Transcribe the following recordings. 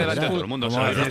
delante de todo el mundo.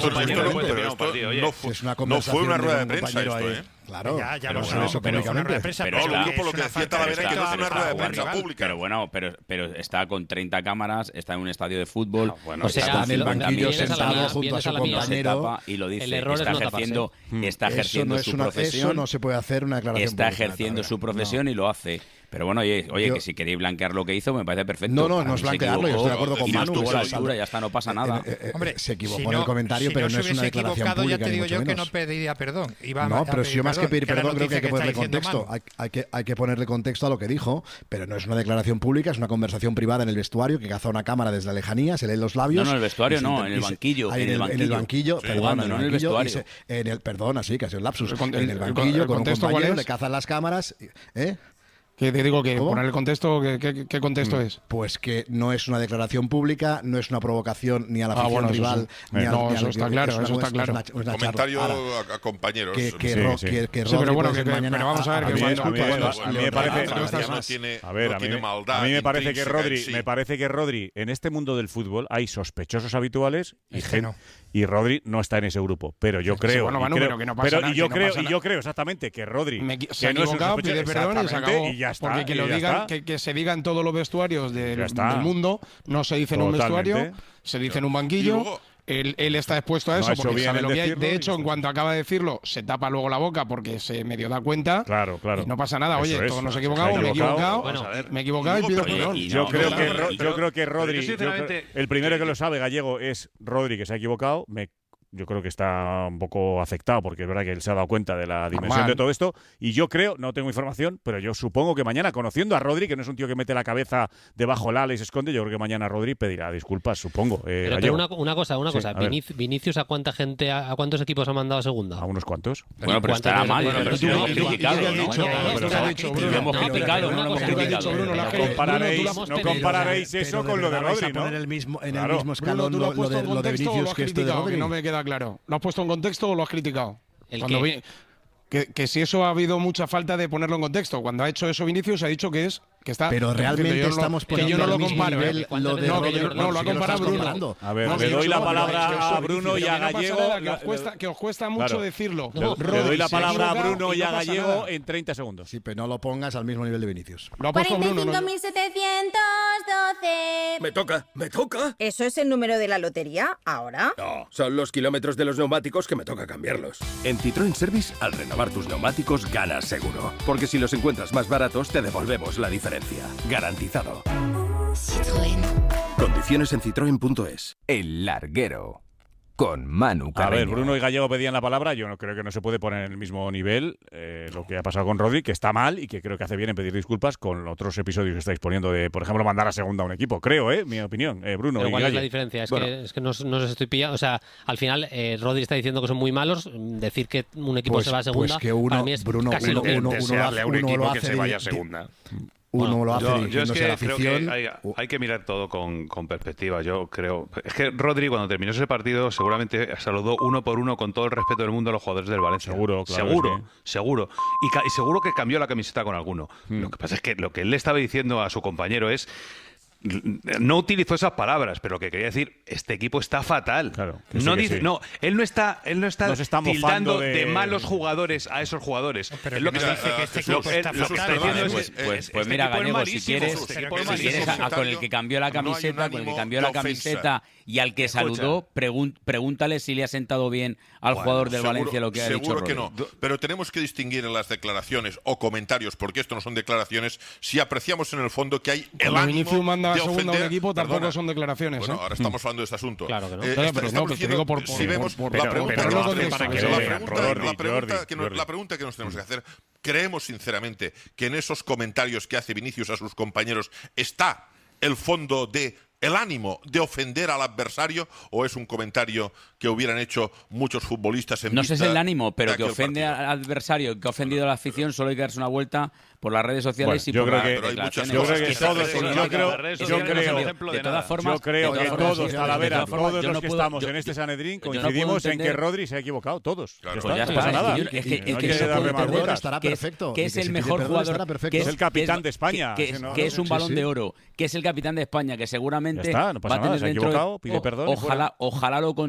No fue una rueda de prensa esto, ¿eh? Claro, ya lo sabemos, pero fue una rueda de prensa. Pero lo digo por lo que decía Talavera, que no es una rueda de prensa pública. Pero bueno, pero está con 30 cámaras, está en un estadio de fútbol, está en el banquillo sentado junto a su compañero y lo dice, el error está ejerciendo su profesión. Eso no se puede hacer una declaración Está pública, ejerciendo su profesión y lo hace. Pero bueno, oye, que si queréis blanquear lo que hizo, me parece perfecto. No es blanquearlo, yo estoy de acuerdo con Manu. Estuvo a la altura, ya está, no pasa nada. Hombre, se equivocó en el comentario, pero no es una declaración pública. Ya te digo yo que no pediría perdón. No, pero si yo más que pedir perdón creo que hay que ponerle contexto. Hay que ponerle contexto a lo que dijo, pero no es una declaración pública, es una conversación privada en el vestuario que caza una cámara desde la lejanía, se leen los labios. No, en el vestuario no, en el banquillo. En el banquillo, perdón, no en el vestuario. Perdón, así que ha sido un lapsus. En el banquillo con un compañero le cazan las cámaras. Que te digo que poner el contexto, ¿qué contexto es? Pues que no es una declaración pública, no es una provocación ni a la afición rival, ni a eso está claro, eso está claro. Comentario a compañeros. Pero bueno, pero vamos a ver a mí me parece que Rodri en este mundo del fútbol hay sospechosos habituales y Rodri no está en ese grupo, pero yo creo yo creo exactamente que Rodri se ha equivocado, pide perdón y se acabó. Y ya está, porque que lo digan, que se diga en todos los vestuarios del mundo, no se dice en un vestuario, se dice en un banquillo. Él está expuesto a eso porque sabe lo que hay. De hecho, en cuanto acaba de decirlo, se tapa luego la boca porque se medio da cuenta. Claro. Y no pasa nada. Oye, todos nos equivocamos, me he equivocado y pido perdón. Yo creo que Rodri, el primero que lo sabe, Gallego, es Rodri, que se ha equivocado. Yo creo que está un poco afectado porque es verdad que él se ha dado cuenta de la dimensión de todo esto y yo creo, no tengo información, pero yo supongo que mañana, conociendo a Rodri, que no es un tío que mete la cabeza debajo del ala y se esconde, yo creo que mañana Rodri pedirá disculpas, supongo. Pero una cosa. Vinicius, ¿a cuántos equipos ha mandado a segunda? A unos cuantos. Bueno, pero estará mal. Lo hemos criticado, no compararéis eso con lo de Rodri, ¿no? En el mismo escalón lo de Vinicius que esto de Rodri. No me queda claro. ¿Lo has puesto en contexto o lo has criticado? Que si eso ha habido mucha falta de ponerlo en contexto. Cuando ha hecho eso Vinicius ha dicho que está. Pero realmente estamos poniendo que yo no lo comparo. Lo ha comparado Bruno. A ver, le doy la palabra a Bruno y a Gallego. Que os cuesta mucho decirlo. Le doy la palabra a Bruno y a Gallego en 30 segundos. Sí, pero no lo pongas al mismo nivel de Vinicius. Lo ha puesto Bruno. 45.712. ¿Me toca? ¿Eso es el número de la lotería ahora? No, son los kilómetros de los neumáticos que me toca cambiarlos. En Citroën Service, al renovar tus neumáticos, ganas seguro. Porque si los encuentras más baratos, te devolvemos la diferencia. Garantizado. Citroën. Condiciones en citroen.es. El Larguero. Con Manu Carreño. A ver, Bruno y Gallego pedían la palabra. Yo no creo que no se puede poner en el mismo nivel lo que ha pasado con Rodri, que está mal y que creo que hace bien en pedir disculpas con otros episodios que estáis poniendo de, por ejemplo, mandar a segunda a un equipo. Creo, mi opinión. Bruno y ¿cuál es la Gallego. diferencia? Es que no os estoy pillando. O sea, al final, Rodri está diciendo que son muy malos. Decir que un equipo se va a segunda, pues que uno, para mí es Bruno, casi lo que uno que se vaya a segunda. Uno lo hace dirigiéndose a la afición. Creo que hay que mirar todo con perspectiva. Yo creo. Es que Rodri, cuando terminó ese partido, seguramente saludó uno por uno con todo el respeto del mundo a los jugadores del Valencia. Seguro. Y seguro que cambió la camiseta con alguno. Lo que pasa es que lo que él le estaba diciendo a su compañero es. No utilizó esas palabras, pero lo que quería decir, este equipo está fatal. Claro, él no está tildando de malos jugadores a esos jugadores. Pero es lo que dice que este equipo está fatal. Pues mira, Gallego, si quieres con el que cambió la camiseta, y al que saludó, pregúntale si le ha sentado bien al jugador del Valencia lo que ha dicho Rodri. Seguro que no, pero tenemos que distinguir en las declaraciones o comentarios, porque esto no son declaraciones, si apreciamos en el fondo que hay el ánimo manda de segunda ofender. a un equipo, tampoco son declaraciones. Bueno, ahora estamos hablando de este asunto. Claro que no. La pregunta que nos tenemos que hacer, ¿creemos sinceramente que en esos comentarios que hace Vinicius a sus compañeros está el fondo de el ánimo de ofender al adversario, o es un comentario que hubieran hecho muchos futbolistas en No sé si es el ánimo, pero que ofende partido? al adversario, que ha ofendido a la afición, solo hay que darse una vuelta por las redes sociales y por yo las creo que todos, Talavera, todos los que estamos en este Sanedrín coincidimos en que Rodri se ha equivocado, todos. No pasa nada. Estará perfecto. Que es el mejor jugador, que es el capitán de España, que es un Balón de Oro, que es el capitán de España, que seguramente seguramente ya está, no pasa nada, se ha equivocado, pide perdón. Ojalá lo